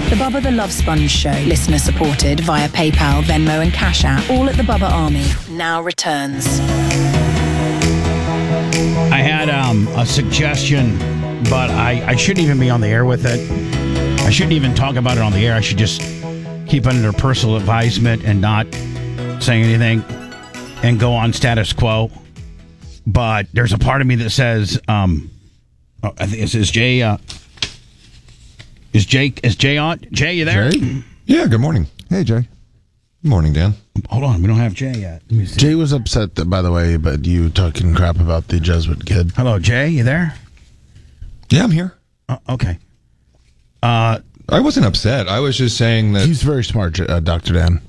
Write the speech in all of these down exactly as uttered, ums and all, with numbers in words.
The Bubba the Love Sponge Show, listener supported via PayPal, Venmo and Cash App, all at the Bubba Army, now returns. I had um, a suggestion, but I, I shouldn't even be on the air with it. I shouldn't even talk about it on the air. I should just keep it under personal advisement and not say anything and go on status quo. But there's a part of me that says, um, oh, I think it says Jay. Uh, is Jay is Jay on? Jay, you there? Jay? Yeah. Good morning. Hey, Jay. Good morning, Dan. Hold on, we don't have Jay yet. Let me see. Jay was upset, that, by the way, but you talking crap about the Jesuit kid. Hello, Jay. You there? Yeah, I'm here. Uh, okay. Uh, I wasn't upset. I was just saying that He's very smart, uh, Doctor Dan.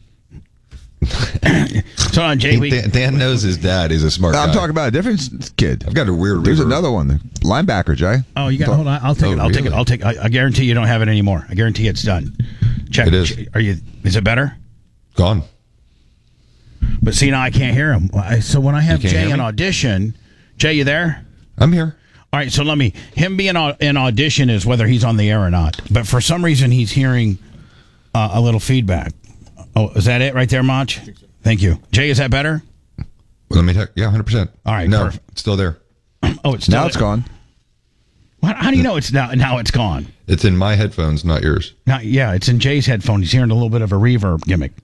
so on, Jay. We, Dan, Dan knows his dad is a smart guy. I'm talking about a different kid. I've got a weird. There's river. another one, the linebacker, Jay. oh, you got. Hold on. I'll take Oh, it. I'll take it. really? I'll take. I, I guarantee you don't have it anymore. I guarantee it's done. Check. It is. Are you? Is it better? Gone. But see, now I can't hear him. I- So when I have You can't Jay hear in me? audition, Jay, you there? I'm here. All right. So let me. Him being au- in audition is whether he's on the air or not. But for some reason, he's hearing uh, a little feedback. Oh, is that it right there, Mach? Thank you, Jay. Is that better? Well, let me check. Yeah, one hundred percent. All right, No, perfect. it's still there. Oh, it's still Now it's gone. What, how do you know it's now? Now it's gone. It's in my headphones, not yours. Now, yeah, it's in Jay's headphone. He's hearing a little bit of a reverb gimmick.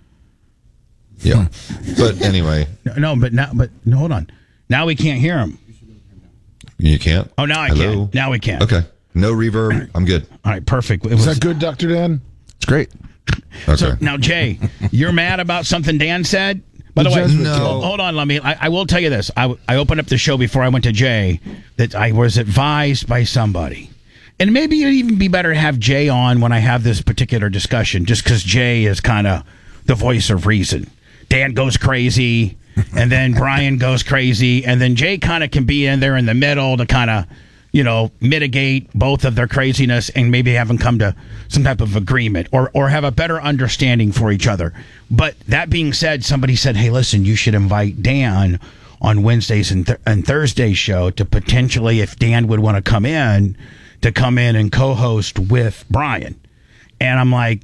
Yeah. But anyway, No, no, but now, but no, hold on. Now we can't hear him. you can't. Oh, now I Hello? can. Now we can. Okay. No reverb. I'm good. All right, perfect. It Is was- that good, Doctor Dan? It's great. Okay. So now, Jay, you're mad about something Dan said? By the, The way, Jesuit No. kid. hold, hold on, let me. I, I will tell you this. I, I opened up the show before I went to Jay that I was advised by somebody, and maybe it'd even be better to have Jay on when I have this particular discussion, just because Jay is kind of the voice of reason. Dan goes crazy, and then Brian goes crazy, and then Jay kind of can be in there in the middle to kind of, you know, mitigate both of their craziness and maybe have them come to some type of agreement or, or have a better understanding for each other. But that being said, somebody said, hey, listen, you should invite Dan on Wednesdays and, th- and Thursdays show to potentially, if Dan would want to come in, to come in and co-host with Brian. And I'm like,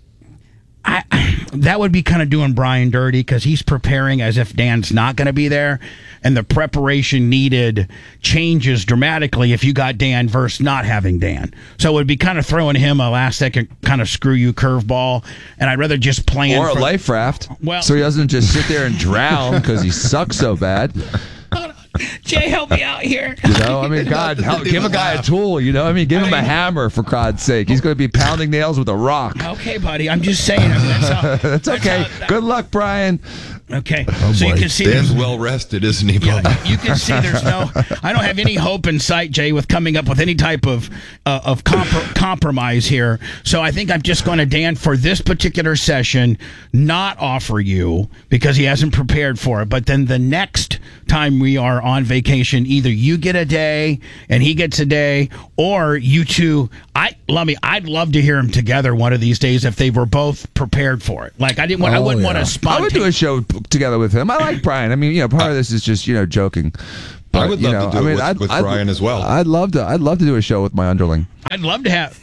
I, that would be kind of doing Brian dirty because he's preparing as if Dan's not going to be there, and the preparation needed changes dramatically if you got Dan versus not having Dan. So it would be kind of throwing him a last second kind of screw you curveball, and I'd rather just plan Or a for, life raft. Well- so he doesn't just sit there and drown because he sucks so bad. Jay, help me out here. You know, I mean, God, help, give a guy a tool. You know, I mean, give him a hammer for God's sake. He's going to be pounding nails with a rock. Okay, buddy, I'm just saying. I mean, that's how, That's okay. how- Good luck, Brian. Okay, so you boy. can see Dan's there's well rested, isn't he, Yeah, Bob? you can see there's no. I don't have any hope in sight, Jay, with coming up with any type of uh, of compr- compromise here. So I think I'm just going to, Dan, for this particular session, not offer you because he hasn't prepared for it. But then the next time we are on vacation, either you get a day and he gets a day, or you two. I let me. I'd love to hear them together one of these days if they were both prepared for it. Like I didn't. Want, I Oh, wouldn't want yeah. to sponsor. I would do a show p- together with him. I like Brian. I mean, you know, part of this is just, you know, joking. I would you love know, to do I it mean, with, I'd- with I'd- Brian as well. I'd love to. I'd love to do a show with my underling. I'd love to have.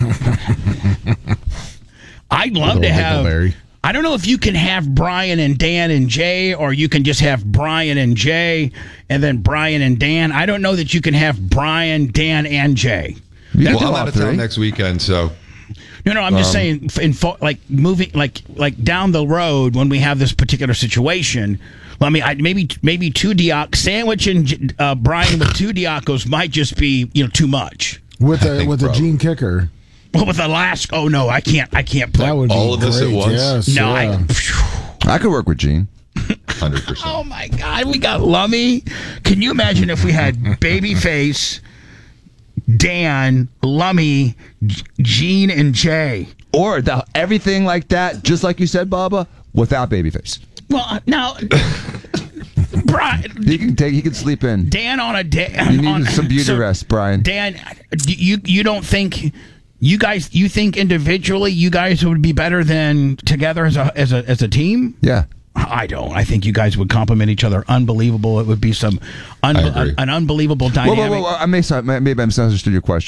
I'd love to Little have. Huckleberry. I don't know if you can have Brian and Dan and Jay, or you can just have Brian and Jay, and then Brian and Dan. I don't know that you can have Brian, Dan, and Jay. You can well, do I'm all out of three. town next weekend, so No, no, I'm just Um, saying, in fo- like moving, like like down the road when we have this particular situation. Well, I mean, I, maybe maybe two Diac sandwiching uh, Brian with two Diacos might just be, you know, too much. With I a think with a probably. Gene Kicker. Well, with Alaska, oh no, I can't, I can't put. That would All be of this at great, once? Yes, no, yeah. I. I could work with Gene. one hundred percent. Oh my God, we got Lummy. Can you imagine if we had Babyface, Dan, Lummy, G- Gene, and Jay? Or the, everything like that, just like you said, Baba, without Babyface. Well, now, Brian, He can take. He can sleep in. Dan on a day. You need on, some beauty so, rest, Brian. Dan, you you don't think you guys you think individually you guys would be better than together as a as a as a team? Yeah. I don't. I think you guys would complement each other. Unbelievable. It would be some un- I agree. an unbelievable Whoa, dynamic. whoa, whoa, whoa. I may, maybe I misunderstood your question.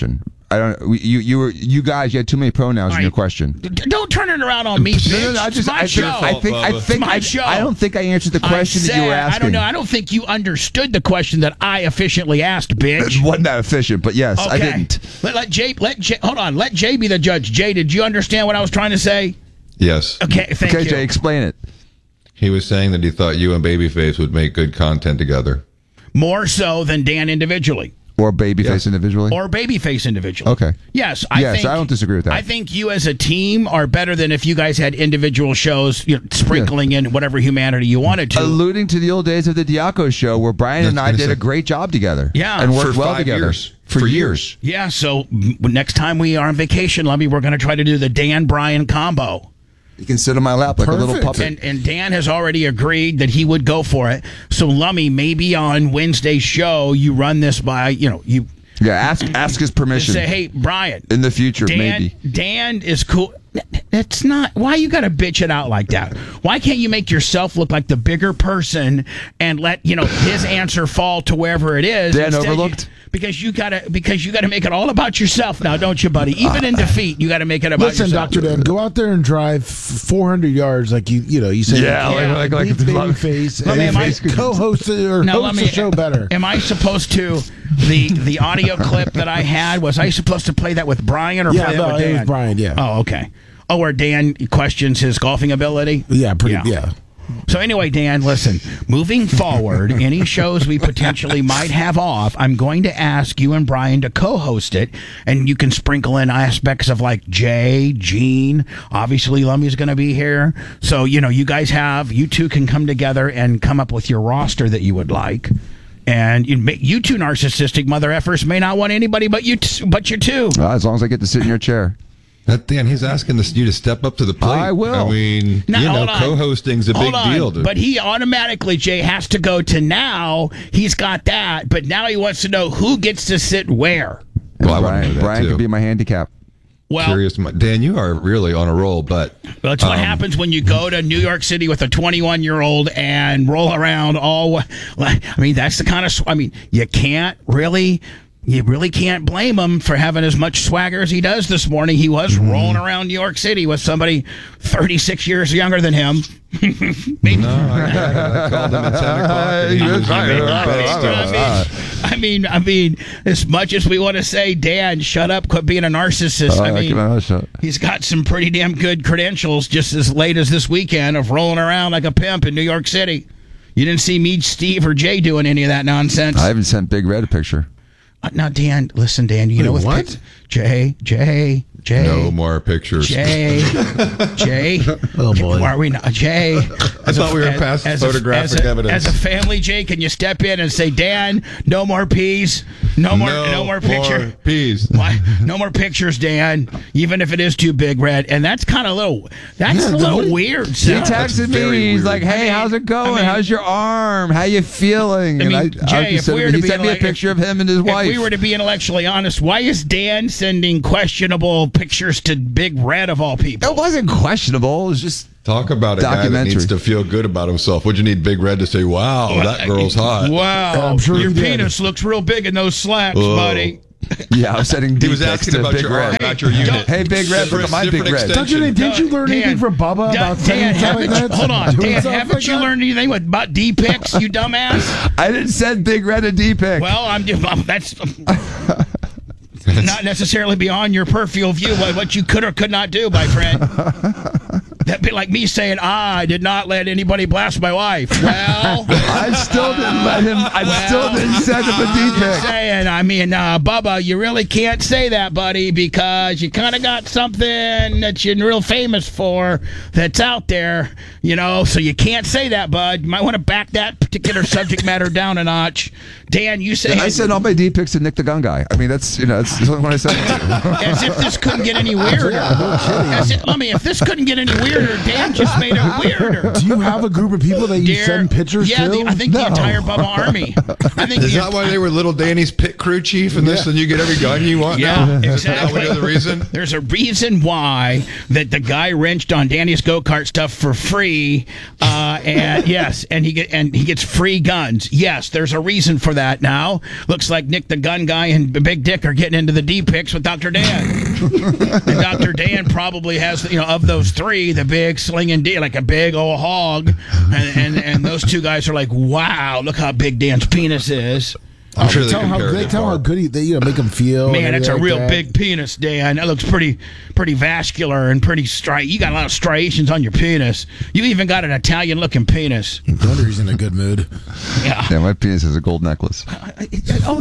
I don't. we- You you were you guys. You had too many pronouns in right. your question. D- Don't turn it around on me, bitch. No, no, no. I just it's my I, show. think- I think I Bubba. think It's my I, show. I don't think I answered the question I that you were said- asking. I don't know. I don't think you understood the question that I efficiently asked, bitch. It wasn't that efficient, but yes, I Okay. didn't. Let, let Jay. Let Jay. Hold on. Let Jay be the judge. Jay, did you understand what I was trying to say? Yes. Okay. Thank Okay, you. Jay, explain it. He was saying that he thought you and Babyface would make good content together. More so than Dan individually. Or babyface Yes. individually. Or babyface individually. Okay. Yes, I Yes, think, I don't disagree with that. I think you as a team are better than if you guys had individual shows, you know, sprinkling in whatever humanity you wanted to. Alluding to the old days of the Diaco show, where Brian and I That's did gonna a say- great job together. Yeah. and worked For well five together years. for, For years. Yeah, so mm, next time we are on vacation, Lummy, we're going to try to do the Dan Bryan combo. You can sit on my lap like a little Perfect. puppet. And, and Dan has already agreed that he would go for it. So, Lummy, maybe on Wednesday's show, you run this by, you know, you yeah, ask ask his permission say, hey, Brian, in the future, Dan, maybe. Dan is cool. It's not. Why you got to bitch it out like that? Why can't you make yourself look like the bigger person and let you know his answer fall to wherever it is? Dan Instead you- overlooked? because you gotta because you gotta make it all about yourself now, don't you, buddy? Even in defeat, you gotta make it about Listen, yourself. Doctor Dan, go out there and drive four hundred yards like you you know you say. Yeah, you like- like- beat like- Babyface Let me- am I- and co-host it or Now, host let me. the show better. Am I supposed to the the audio clip that I had? Was I supposed to play that with Brian or Yeah, play that no, with Dan? it was Brian, yeah. Oh, okay. Oh, where Dan questions his golfing ability. Yeah, pretty. Yeah. Yeah. So anyway, Dan, listen, moving forward, any shows we potentially might have off, I'm going to ask you and Brian to co-host it, and you can sprinkle in aspects of like Jay, Gene, obviously Lummy's going to be here. So, you know, you guys have, you two can come together and come up with your roster that you would like. And you, may- you two narcissistic mother effers may not want anybody but you, t- but you two. Well, as long as I get to sit in your chair. That Dan, he's asking this, you to step up to the plate. I will. I mean, Now, you know, hold on. co-hosting's a Hold big on. deal. Dude. But he automatically, Jay, has to go to now. He's got that, but now he wants to know who gets to sit where. Well, I wanna Brian, know that, Brian too. could be my handicap. Well, Curious, Dan, you are really on a roll, but that's what um, happens when you go to New York City with a twenty-one-year-old and roll around all. I mean, that's the kind of. I mean, you can't really. You really can't blame him for having as much swagger as he does this morning. He was Mm-hmm. rolling around New York City with somebody thirty-six years younger than him. Maybe. No, I, I, I called him at ten o'clock. and he was I mean, I mean, as much as we want to say, Dan, shut up, quit being a narcissist. I Uh, mean, keep my mouth shut. he's got some pretty damn good credentials just as late as this weekend of rolling around like a pimp in New York City. You didn't see me, Steve, or Jay doing any of that nonsense. I haven't sent Big Red a picture. Uh, now, Dan, listen, Dan, you Wait, know with what? pic- Jay, Jay, Jay. No more pictures. Jay, Jay. Oh, boy. Why are we not? Jay. I thought we were past photographic as a, evidence. As a family, Jay, can you step in and say, Dan, no more peas, no more, no, more picture. peas. Why? No more pictures, Dan. Even if it is too big, Red, and that's kind of a little. That's Yeah, a little what- weird. He So. texted very me. He's weird. like, "Hey, I mean- how's it going? I mean- how's your arm? How you feeling?" I And mean, Jay, if sent we him- were to he be sent me a like- picture of him and his wife. If we were to be intellectually honest, why is Dan sending questionable pictures to Big Red of all people? It wasn't questionable. It was just Talk about a guy that Documentary. needs to feel good about himself. Would you need Big Red to say, wow, that girl's hot? Wow, I'm sure your he did. penis looks real big in those slacks, Whoa. buddy. yeah. I was sending. He D was pics asking to about Big your Red. arm, not your unit. Hey, Big Red, look at my Big Different Red. extension. Doctor Dan, didn't you learn Dan, anything from Bubba Dan, about Dan, sending stuff haven't like you, that? hold on, Doing Dan, stuff haven't like you that? learned anything with, about D pics, you dumbass? I didn't send Big Red a D pic. Well, I'm that's not necessarily beyond your peripheral view what, what you could or could not do, my friend. That'd be like me saying, I did not let anybody blast my wife. Well, I still didn't let him. I Well, still didn't send him a D I'm pic. saying, I mean, uh, Bubba, you really can't say that, buddy, because you kind of got something that you're real famous for that's out there, you know, so you can't say that, bud. You might want to back that particular subject matter down a notch. Dan, you say I sent all my D pics to Nick the Gun Guy. I mean, that's you know, that's what I said. as if this couldn't get any weirder. As if, let me, if this couldn't get any weirder, weirder. Dan just made it weirder. Do you have a group of people that you Dear- send pictures yeah, to? the, I think no. the entire Bubba Army. I think Is the that why they were Little Danny's pit crew chief and this, and you get every gun you want Yeah, now? exactly. Is that what the reason? There's a reason why that the guy wrenched on Danny's go-kart stuff for free, uh, and yes, and he get and he gets free guns. Yes, there's a reason for that now. Looks like Nick the gun guy and Big Dick are getting into the D pics with Doctor Dan. And Doctor Dan probably has, you know, of those three, the big slinging D, like a big old hog, and, and and those two guys are like, wow, look how big Dan's penis is. I'm sure They they tell, him how, compare they it tell him how good he, they, you know, make him feel. Man, and it's a everything real like that. big penis, Dan. That looks pretty, pretty vascular and pretty stri. You got a lot of striations on your penis. You even got an Italian-looking penis. No wonder he's in a good mood. Yeah. Yeah, my penis is a gold necklace. Oh.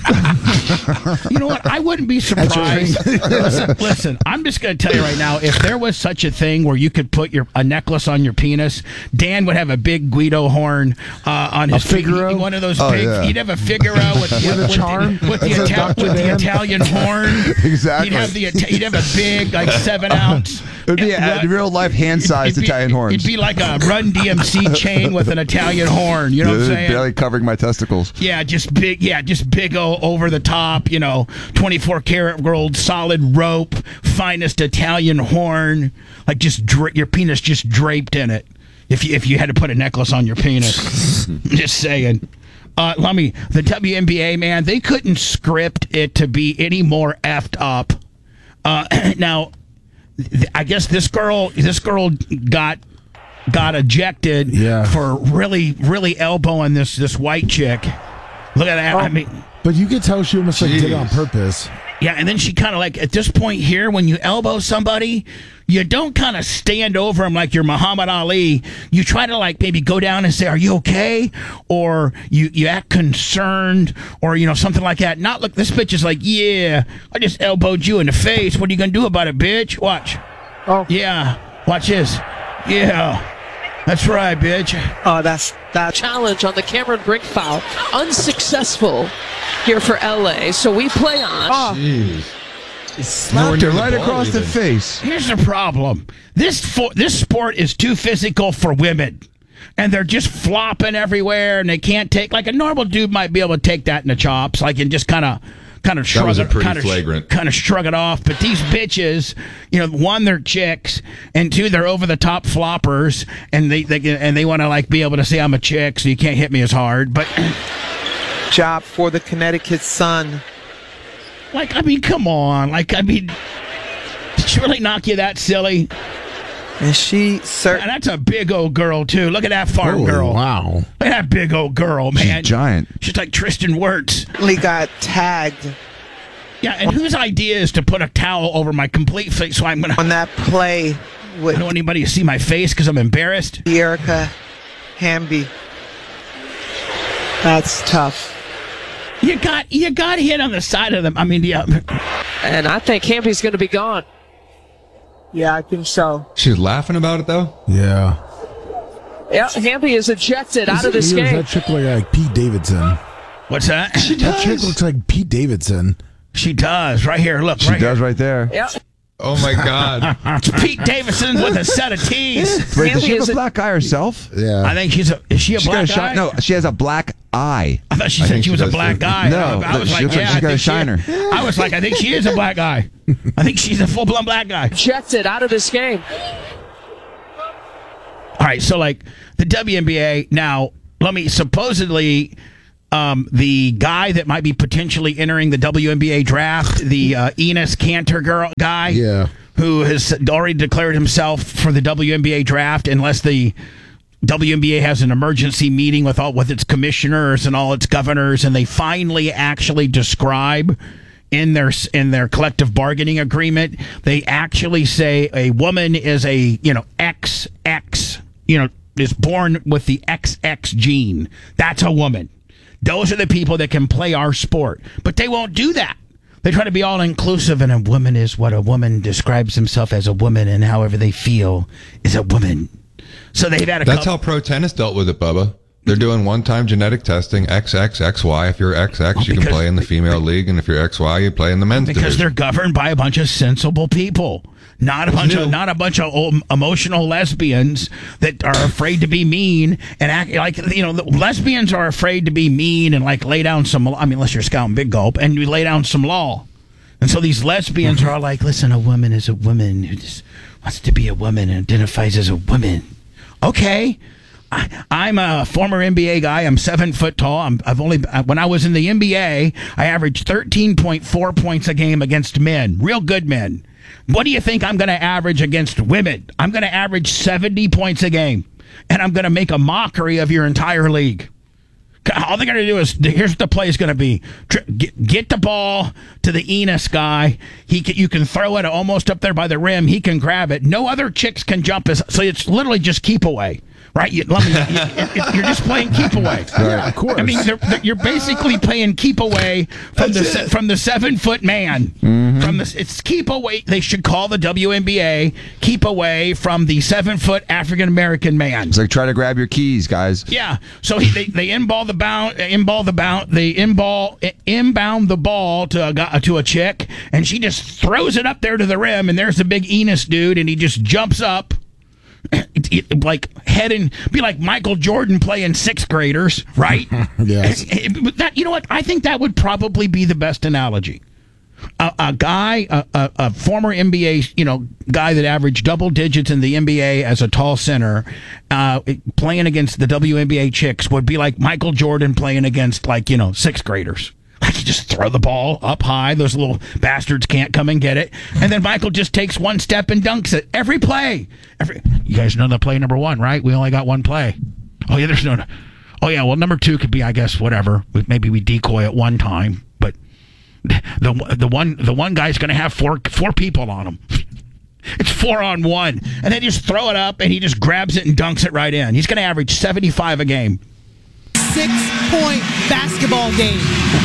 You know what? I wouldn't be surprised. listen, listen, I'm just going to tell you right now. If there was such a thing where you could put your a necklace on your penis, Dan would have a big Guido horn uh, on his Figaro? He, one of those Oh, big. yeah. He'd have a Figaro with, With a with charm? the, with the, That's a Ita- Doctor with the Dan? Italian horn. Exactly. He'd have the Ita- he'd have a big like seven ounce. It would be a, a real life hand-sized It'd be- Italian horns. It'd be like a Run D M C chain with an Italian horn. You know what I'm saying? Barely covering my testicles. Yeah, just big. Yeah, just big o- over the top. You know, twenty-four karat gold, solid rope, finest Italian horn. Like just dra- your penis just draped in it. If you if you had to put a necklace on your penis, just saying. Uh, let me. The W N B A, man, they couldn't script it to be any more effed up. Uh, now, th- I guess this girl, this girl got got ejected Yeah. for really, really elbowing this this white chick. Look at that. I mean, But you could tell she almost like did it on Jeez. purpose. yeah, and then she kind of like at this point here, when you elbow somebody, you don't kind of stand over them like you're Muhammad Ali. You try to like maybe go down and say, "Are you okay?" Or you you act concerned, or you know something like that. Not look. This bitch is like, "Yeah, I just elbowed you in the face. What are you gonna do about it, bitch? Watch." Oh. Yeah, watch this. Yeah, that's right, bitch. Oh, that's that. Challenge on the Cameron Brink foul. Unsuccessful here for L A. So we play on. Oh, Jeez. Slapped her near the right ball across the even. face. Here's the problem. This fo- this sport is too physical for women. And they're just flopping everywhere and they can't take like a normal dude might be able to take that in the chops, like and just kind of kind of shrug was a it pretty kind of flagrant. kind of shrug it off. But these bitches, you know, one, they're chicks, and two, they're over the top floppers, and they, they and they want to like be able to say I'm a chick, so you can't hit me as hard. But job for the Connecticut Sun. like, I mean, come on, like, I mean, did she really knock you that silly? And she And certainly that's a big old girl too. Look at that farm Holy girl. wow. Look at that big old girl, man. She's giant. She's like Tristan Wirtz. got tagged Yeah, and whose idea is to put a towel over my complete face so I'm gonna? on that play I with don't want anybody to see my face because I'm embarrassed. Erica Hamby. That's tough. You got you got hit on the side of them. I mean, yeah. And I think Hamby's going to be gone. Yeah, I think so. She's laughing about it though. Yeah. Yeah, Hamby is ejected out of this He was- game. That chick looked like Pete Davidson. What's that? That chick looks like Pete Davidson. She does right here. Look, She right does right there. Yeah. Oh my God. here. It's Pete Davidson with a set of tees. Wait, does she Hamby have is a a- black eye herself? Yeah. I think she's a. Is she a She's got black a shi- guy? No, she has a black eye. I thought she I said think she she was a does, black too. guy. No, I was she like, looks like yeah, she's I got a think she- shiner. I was like, I think she is a black guy. I think she's a full blown black guy. Ejected out of this game. All right, so like the W N B A now, let me supposedly um, the guy that might be potentially entering the W N B A draft, the uh, Enos Cantor girl guy, Yeah. who has already declared himself for the W N B A draft, unless the W N B A has an emergency meeting with all with its commissioners and all its governors, and they finally actually describe in their in their collective bargaining agreement, they actually say a woman is a you know X X you know is born with the X X gene. That's a woman. Those are the people that can play our sport, but they won't do that. They try to be all inclusive, and a woman is what a woman describes himself as a woman, and however they feel is a woman. So they've had a That's couple. how pro tennis dealt with it, Bubba. They're doing one-time genetic testing, X X X Y. If you're X X, you can play in the female league, and if you're X Y, you play in the men's because division. they're governed by a bunch of sensible people. Not a bunch of not a bunch of old emotional lesbians that are afraid to be mean and act like, you know, the lesbians are afraid to be mean and like lay down some. I mean, unless you're Scout and Big Gulp, and you lay down some law. And so these lesbians are all like, listen, a woman is a woman who just wants to be a woman and identifies as a woman. Okay. I, I'm a former N B A guy. I'm seven foot tall. I'm, I've only when I was in the N B A, I averaged thirteen point four points a game against men, real good men. What do you think I'm going to average against women? I'm going to average seventy points a game, and I'm going to make a mockery of your entire league. All they're going to do is, here's what the play is going to be. Get, get the ball to the Enos guy. He can, you can throw it almost up there by the rim. He can grab it. No other chicks can jump. As, so it's literally just keep away. Right, you, let me, you, you're just playing keep away. Right, of course. I mean, they're, they're, you're basically playing keep away from That's the it. from the seven foot man. Mm-hmm. From the it's keep away. They should call the W N B A keep away from the seven foot African American man. It's like try to grab your keys, guys. Yeah. So he, they they inball the bound, inball the bound, they inball inbound the ball to a guy, to a chick, and she just throws it up there to the rim, and there's the big Enos dude, and he just jumps up. It, it, like head and be like Michael Jordan playing sixth graders, right? Yes. That, you know what? I think that would probably be the best analogy. A, a guy, a, a, a former N B A, you know, guy that averaged double digits in the N B A as a tall center, uh, playing against the W N B A chicks would be like Michael Jordan playing against, like, you know, sixth graders. Like, you just throw the ball up high. Those little bastards can't come and get it. And then Michael just takes one step and dunks it. Every play. Every, you guys know the play number one, right? We only got one play. Oh, yeah, there's no... Oh, yeah, well, number two could be, I guess, whatever. Maybe we decoy at one time. But the the one the one guy's going to have four four people on him. It's four on one. And they just throw it up, and he just grabs it and dunks it right in. He's going to average seventy-five a game. Six-point basketball game.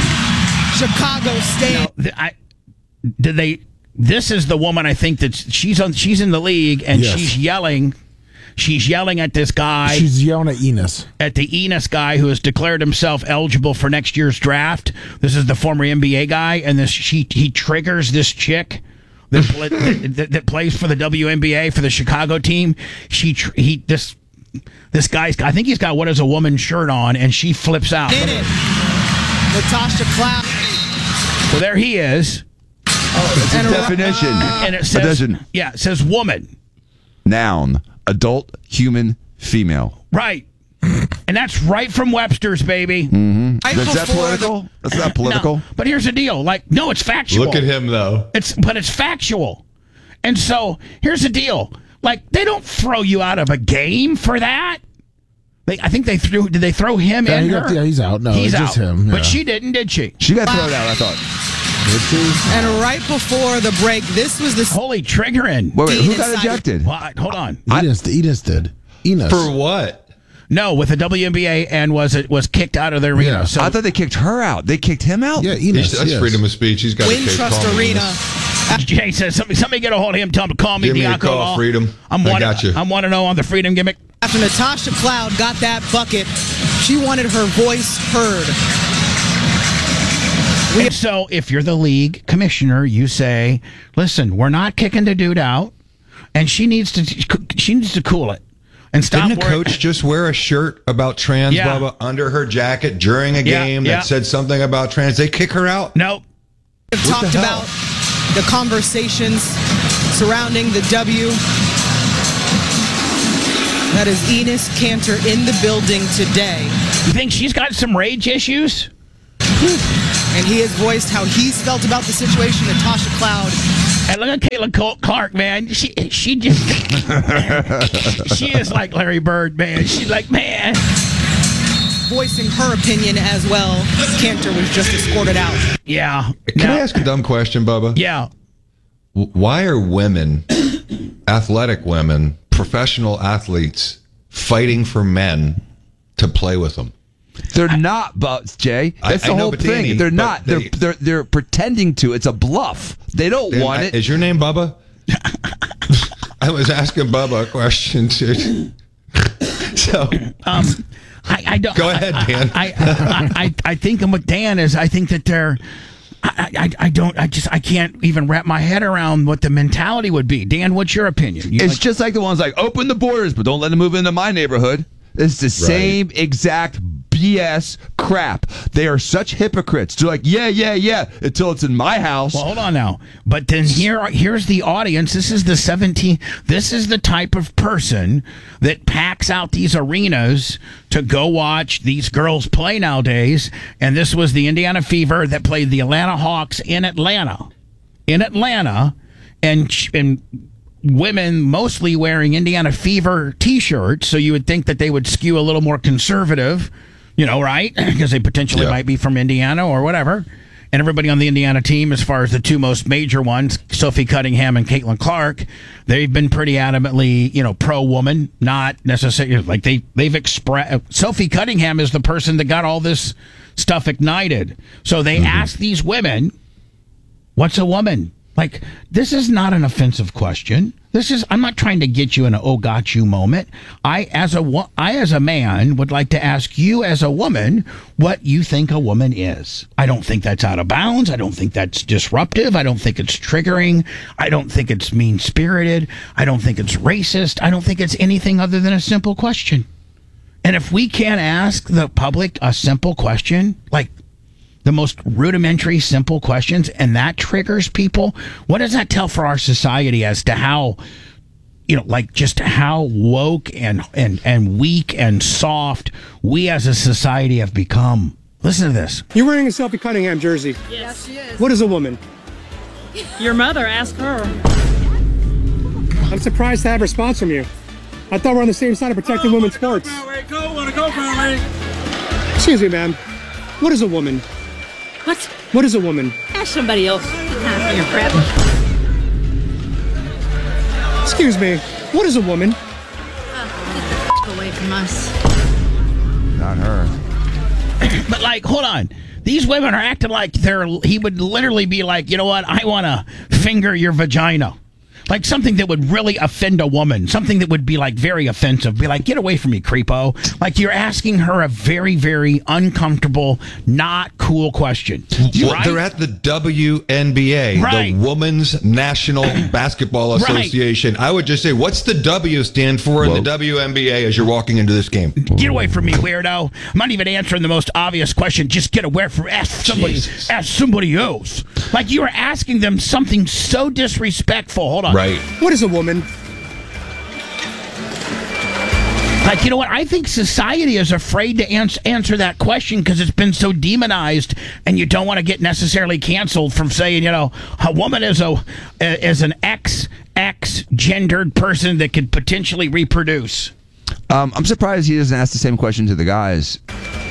Chicago State. Now, I, did they? This is the woman I think that she's on. She's in the league and Yes. she's yelling. She's yelling at this guy. She's yelling at Enos. At the Enos guy who has declared himself eligible for next year's draft. This is the former N B A guy, and this she he triggers this chick that that, that, that plays for the W N B A for the Chicago team. She he this this guy's. I think he's got what is a woman's shirt on, and she flips out. Did it. Natasha Cloud. So there he is. Oh, it's a definition. And it says, Addition. yeah, it says woman. Noun. Adult, human, female. Right. And that's right from Webster's, baby. Mm-hmm. Right Is that before political? the- That's not political. No, but here's the deal. Like, no, it's factual. Look at him, though. It's but it's factual. And so here's the deal. Like, they don't throw you out of a game for that. They, I think they threw. Did they throw him Yeah, in? he her? got- yeah, he's out. No, he's it's just out. him, yeah. But she didn't, did she? She got thrown out, I thought. And right before the break, this was the Holy triggering. Wait, wait, who got Enos ejected? Well, hold on. Enos, Enos did. Enos. For what? No, with the W N B A, and was it was kicked out of the arena. Yeah. So I thought they kicked her out. They kicked him out? Yeah, He's, Enos. that's yes. freedom of speech. He's got a case Wintrust call me Arena. this. Jay says, somebody, somebody get a hold of him. Tell him to call me. Give me a Diaco call, Law. Freedom. I'm I one, got you. I'm one to know on the Freedom gimmick. After Natasha Cloud got that bucket, she wanted her voice heard. And so if you're the league commissioner, you say, listen, we're not kicking the dude out, and she needs to she needs to cool it. And stop Didn't a worrying- coach just wear a shirt about trans, Yeah. Bubba, under her jacket during a Yeah, game yeah. that said something about trans? They kick her out? Nope. We've What talked the about the conversations surrounding the W. That is Enos Cantor in the building today. You think she's got some rage issues? And he has voiced how he's felt about the situation. Natasha Cloud. And look at Caitlin Col- Clark, man. She she just she is like Larry Bird, man. She's like, man. Voicing her opinion as well. Cantor was just escorted out. Yeah. Can Now- I ask a dumb question, Bubba? Yeah. W- Why are women, athletic women, professional athletes, fighting for men to play with them? They're not, but Jay. That's I- the I know, whole but thing. Danny, they're but not. They, they- are they're they're pretending to. It's a bluff. They don't And want I- it. Is your name Bubba? I was asking Bubba a question, too. So, Um, I, I don't. Go ahead, Dan. I, I, I, I think with Dan is I think that they're. I, I, I don't. I just. I can't even wrap my head around what the mentality would be. Dan, what's your opinion? You It's like, just like the ones like open the borders, but don't let them move into my neighborhood. It's the same exact B S crap. They are such hypocrites. They're like, yeah, yeah, yeah, until it's in my house. Well, hold on now. But then here, here's the audience. This is the seventeen. This is the type of person that packs out these arenas to go watch these girls play nowadays. And this was the Indiana Fever that played the Atlanta Hawks in Atlanta. In Atlanta. And, and women mostly wearing Indiana Fever T-shirts. So you would think that they would skew a little more conservative. You know, right? Because they potentially Yeah. might be from Indiana or whatever. And everybody on the Indiana team, as far as the two most major ones, Sophie Cunningham and Caitlin Clark, they've been pretty adamantly, you know, pro-woman, not necessarily like they, they've expressed. Sophie Cunningham is the person that got all this stuff ignited. So they mm-hmm. asked these women, what's a woman? Like, this is not an offensive question. This is, I'm not trying to get you in an oh got you moment. I as a wo- I as a man would like to ask you as a woman what you think a woman is. I don't think that's out of bounds. I don't think that's disruptive. I don't think it's triggering. I don't think it's mean-spirited. I don't think it's racist. I don't think it's anything other than a simple question. And if we can't ask the public a simple question, like the most rudimentary, simple questions, and that triggers people, what does that tell for our society as to how, you know, like just how woke and, and, and weak and soft we as a society have become? Listen to this. You're wearing a Sophie Cunningham jersey. Yes, she is. What is a woman? Your mother, ask her. I'm surprised to have a response from you. I thought we're on the same side of protecting women's sports. Go, wanna go, Brownlee? Excuse me, ma'am. What is a woman? What? What is a woman? Ask somebody else. Half your crap. Excuse me. What is a woman? Uh, get the away from us. Not her. But like, hold on. These women are acting like they're, he would literally be like, you know what? I want to finger your vagina. Like something that would really offend a woman. Something that would be like very offensive. Be like, get away from me, creepo. Like you're asking her a very, very uncomfortable, not cool question. Well, Right? they're at the W N B A, Right. the Women's National Basketball Right. Association. I would just say, what's the W stand for in the W N B A as you're walking into this game? Get away from me, weirdo. I'm not even answering the most obvious question. Just get away from ask somebody Jesus. ask somebody else. Like you are asking them something so disrespectful. Hold on. Right. What is a woman? Like, you know what? I think society is afraid to ans- answer that question because it's been so demonized, and you don't want to get necessarily canceled from saying, you know, a woman is a is an X X gendered person that could potentially reproduce. Um, I'm surprised he doesn't ask the same question to the guys.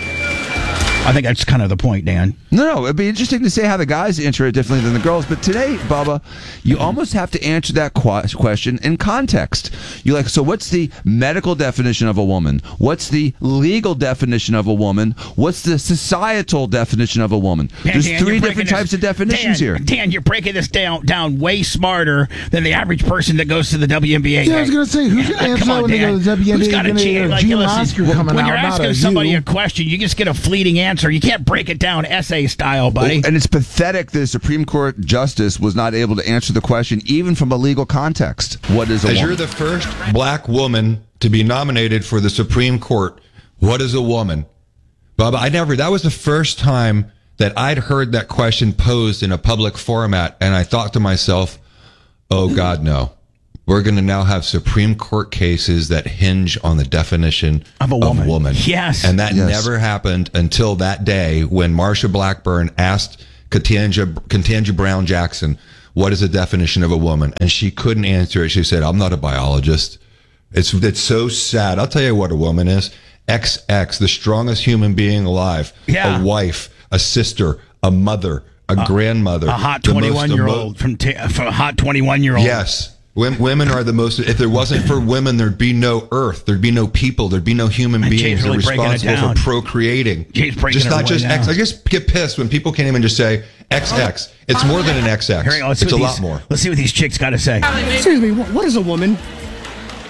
I think that's kind of the point, Dan. No, no, it'd be interesting to see how the guys answer it differently than the girls. But today, Bubba, you almost have to answer that qu- question in context. You're like, so what's the medical definition of a woman? What's the legal definition of a woman? What's the societal definition of a woman? Dan, There's Dan, three you're different breaking types this- of definitions Dan, here. Dan, you're breaking this down down way smarter than the average person that goes to the W N B A. Yeah, I was going to say, who's going to answer Come that on, when they Dan. go to the W N B A? Who's got a Gonna- chance? Like, Gene listen, Lasker when coming when out, you're not asking a somebody you. a question, you just get a fleeting answer. You can't break it down essay style, buddy. And it's pathetic that the Supreme Court justice was not able to answer the question, even from a legal context. What is a As woman? you're the first black woman to be nominated for the Supreme Court, what is a woman? Bubba, I never, that was the first time that I'd heard that question posed in a public format, and I thought to myself, oh God, no. We're going to now have Supreme Court cases that hinge on the definition Of a woman. woman. Yes. And that Yes. never happened until that day when Marsha Blackburn asked Ketanji, Ketanji Brown Jackson, what is the definition of a woman? And she couldn't answer it. She said, I'm not a biologist. It's, it's so sad. I'll tell you what a woman is. X X, the strongest human being alive. Yeah. A wife, a sister, a mother, a grandmother. A hot the most twenty-one year emo- old from, t- from a hot twenty-one year old. Yes. Wom- Women are the most. If there wasn't for women, there'd be no earth. There'd be no people. There'd be no human And Jay's beings that are really breaking it responsible down. for procreating. Jay's breaking just it not way just X. down. I just get pissed when people can't even just say X X. It's more than an X X. Here we go. Let's see It's a what lot these- more. Let's see what these chicks got to say. Excuse me. What, what is a woman?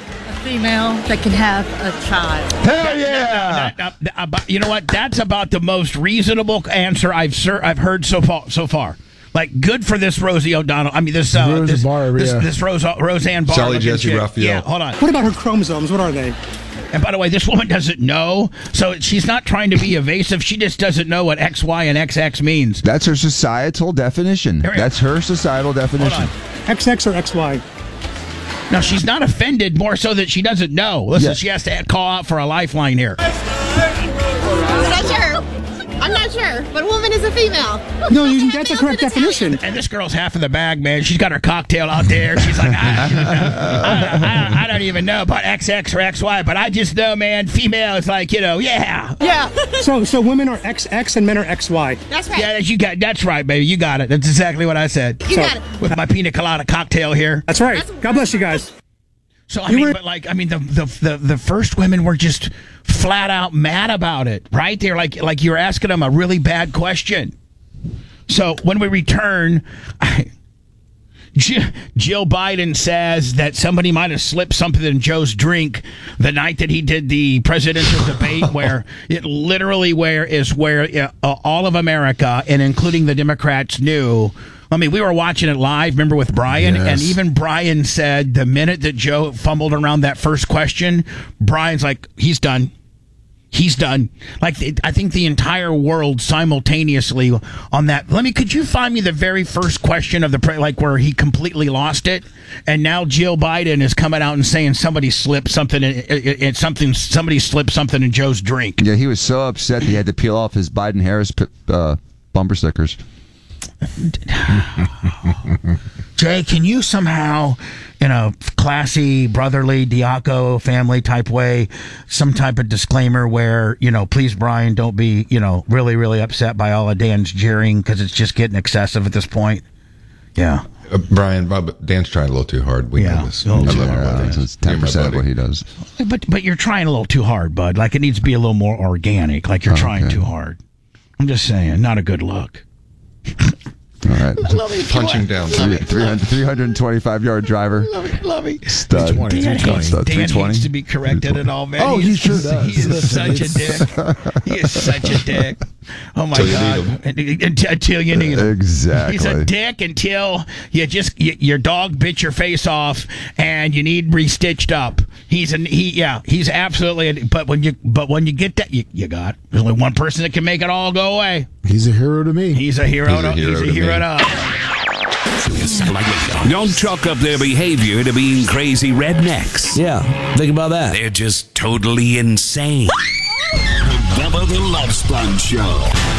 female that can have a child. Hell yeah! That- that- about- you know what? That's about the most reasonable answer I've sir, I've heard so far. So far, like good for this Rosie O'Donnell. I mean this uh, Rosa this, Barr, this, yeah. this Rose, Roseanne Barr. Sally looking Jesse chick. Raphael. Yeah, hold on. What about her chromosomes? What are they? And by the way, this woman doesn't know, so she's not trying to be evasive. She just doesn't know what X Y and X X means. That's her societal definition. There we go. That's her societal Hold definition. on. X X or X Y? No, she's not offended. More so that she doesn't know. Listen, Yeah. she has to call out for a lifeline here. I'm not sure. I'm not sure. But a woman is a female. No, you, that's a correct definition. And this girl's half of the bag, man. She's got her cocktail out there. She's like, I, I, I, I don't even know about X X or X Y, but I just know, man, female is like, you know, yeah. Yeah. So so women are X X and men are X Y. That's right. Yeah, you got that's right, baby. You got it. That's exactly what I said. You got it. With my pina colada cocktail here. That's right. God bless you guys. So I You mean, were- but like, I mean, the, the the the first women were just flat out mad about it, right? They're like, like you're asking them a really bad question. So when we return, I, Jill, Jill Biden says that somebody might have slipped something in Joe's drink the night that he did the presidential debate, where it literally where is where uh, all of America and including the Democrats knew. I mean, we were watching it live, remember, with Brian, Yes. and even Brian said the minute that Joe fumbled around that first question, Brian's like, he's done. He's done. Like, I think the entire world simultaneously on that. Let me, could you find me the very first question of the, pre- like, where he completely lost it? And now Jill Biden is coming out and saying somebody slipped something in, it, it, something, somebody slipped something in Joe's drink. Yeah, he was so upset that he had to peel off his Biden-Harris uh, bumper stickers. Jay, can you somehow, in a classy, brotherly, Diaco family type way, some type of disclaimer where, you know, please, Brian, don't be, you know, really, really upset by all of Dan's jeering because it's just getting excessive at this point? Yeah. Uh, Brian, Bob, Dan's trying a little too hard. We Yeah. know this. Oh, I love yeah. my brother. It's ten percent of what he does. But but you're trying a little too hard, bud. Like, it needs to be a little more organic. Like, you're Okay. trying too hard. I'm just saying, not a good look. All right. Punching down. three hundred, three hundred twenty-five yard driver. Love it, love it. Stud. twenty, Dan, three hates, Stud, Dan three twenty. needs to be corrected and all, man. Oh, he, he is, sure does. He is Listen, such a dick. He is such a dick. Oh my Till you God! need Until, until you need him. Exactly. He's a dick until you just you, your dog bit your face off and you need restitched up. He's an he yeah he's absolutely. A, but when you but when you get that you, you got there's only one person that can make it all go away. He's a hero to me. He's a hero. He's a to, hero he's a to hero me. to us. Don't chalk up their behavior to being crazy rednecks. Yeah, think about that. They're just totally insane. The Bubba the Love Sponge Show.